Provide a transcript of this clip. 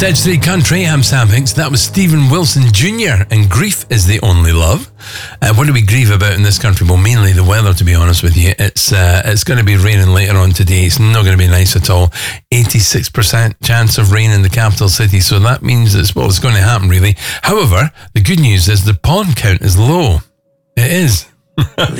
It's Edge 3 Country. I'm Sam Hinks. That was Stephen Wilson Jr. and Grief is the Only Love. What do we grieve about in this country? Well, mainly the weather, to be honest with you. It's going to be raining later on today. It's not going to be nice at all. 86% chance of rain in the capital city. So that means it's going to happen, really. However, the good news is the pollen count is low. It is.